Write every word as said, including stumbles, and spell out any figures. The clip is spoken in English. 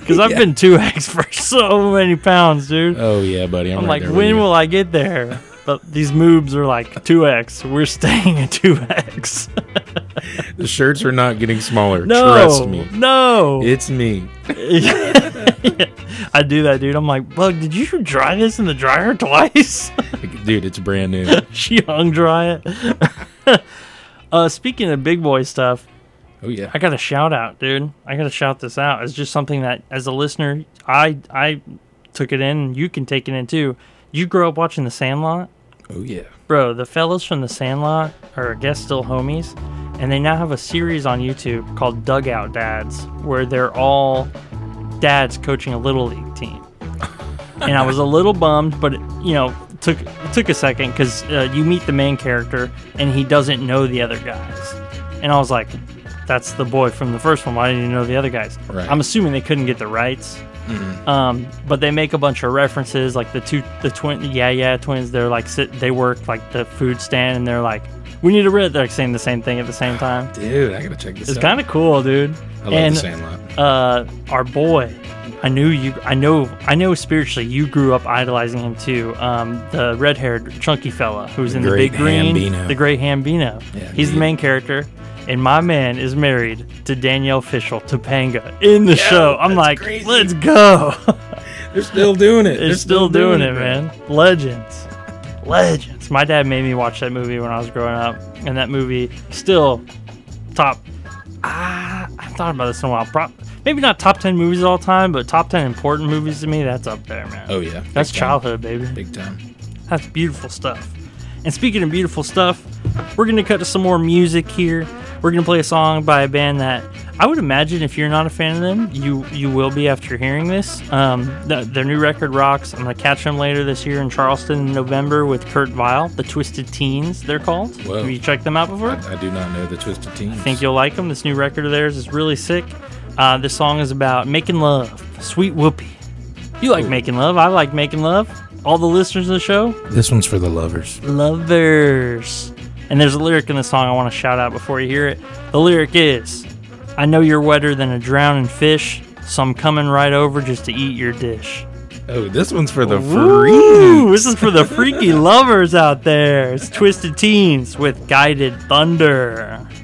Because I've yeah. been two X for so many pounds, dude. Oh, yeah, buddy. I'm, I'm right like, when will I get there? But these moves are like two X. We're staying at two X. The shirts are not getting smaller. No, Trust me. No. It's me. Yeah. I do that, dude. I'm like, Bug, did you dry this in the dryer twice? Dude, it's brand new. She hung dry it. uh, speaking of big boy stuff, oh yeah, I got a shout out, dude. I got to shout this out. It's just something that, as a listener, I I took it in, and you can take it in too. You grew up watching The Sandlot? Oh yeah, bro. The fellas from The Sandlot are, I guess, still homies, and they now have a series on YouTube called Dugout Dads, where they're all dads coaching a little league team. And I was a little bummed, but it, you know, took it took a second because uh, you meet the main character and he doesn't know the other guys, and I was like, that's the boy from the first one. Why didn't you know the other guys? Right. I'm assuming they couldn't get the rights. Mm-hmm. Um, but they make a bunch of references, like the two, the twin, yeah, yeah, twins. They're like, sit, they work like the food stand, and they're like, we need a red. They're like saying the same thing at the same time. Dude, I gotta check this it's out. It's kind of cool, dude. I love and, The Sandlot. Uh, our boy, I knew you. I know. I know. Spiritually, you grew up idolizing him too. Um, the red-haired, chunky fella who's the in the big green, Hambino. the great Hambino. Yeah, he's dude. the main character. And my man is married to Danielle Fishel, Topanga, in the yeah, show. I'm like, crazy. Let's go. They're still doing it. They're, They're still, still doing, doing it, man. man. Legends. Legends. My dad made me watch that movie when I was growing up. And that movie, still top. Ah, I haven't thought about this in a while. Pro- maybe not top ten movies of all time, but top ten important movies to me, that's up there, man. Oh, yeah. That's Big childhood, time. baby. Big time. That's beautiful stuff. And speaking of beautiful stuff, we're going to cut to some more music here. We're going to play a song by a band that I would imagine if you're not a fan of them, you you will be after hearing this. Um, the, their new record rocks. I'm going to catch them later this year in Charleston in November with Kurt Vile, the Twisted Teens, they're called. Whoa. Have you checked them out before? I, I do not know the Twisted Teens. I think you'll like them. This new record of theirs is really sick. Uh, this song is about making love. Sweet whoopee. You like Ooh. making love. I like making love. All the listeners of the show? This one's for the lovers. Lovers. And there's a lyric in the song I want to shout out before you hear it. The lyric is, I know you're wetter than a drowning fish, so I'm coming right over just to eat your dish. Oh, this one's for the Ooh, freaks. This is for the freaky lovers out there. It's Twisted Teens with Guided Thunder.